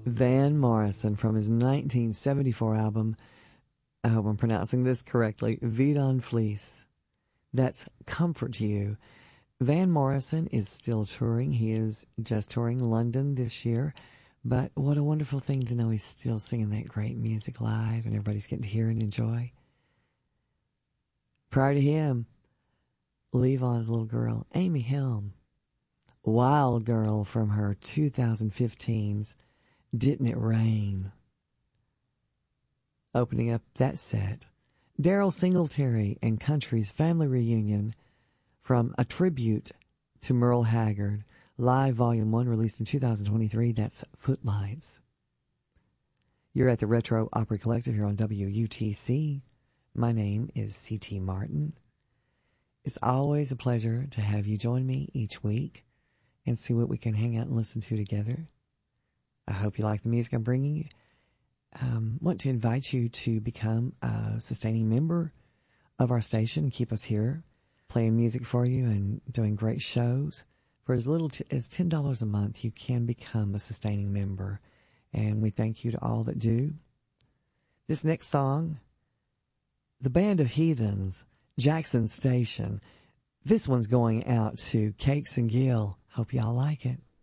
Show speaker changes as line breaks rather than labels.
Van Morrison from his 1974 album, I hope I'm pronouncing this correctly, Vie d'en Fleece. That's Comfort You. Van Morrison is still touring. He is just touring London this year. But what a wonderful thing to know he's still singing that great music live and everybody's getting to hear and enjoy. Prior to him, Levon's little girl, Amy Helm. Wild Girl from her 2015's Didn't It Rain. Opening up that set, Daryl Singletary and Country's Family Reunion from A Tribute to Merle Haggard, Live Volume 1, released in 2023. That's Footlights. You're at the Retro Opry Collective here on WUTC. My name is C.T. Martin. It's always a pleasure to have you join me each week and see what we can hang out and listen to together. I hope you like the music I'm bringing you. Want to invite you to become a sustaining member of our station and keep us here playing music for you and doing great shows. For as little as $10 a month, you can become a sustaining member, and we thank you to all that do. This next song, the Band of Heathens, Jackson Station. This one's going out to Cakes and Gill. Hope y'all like it.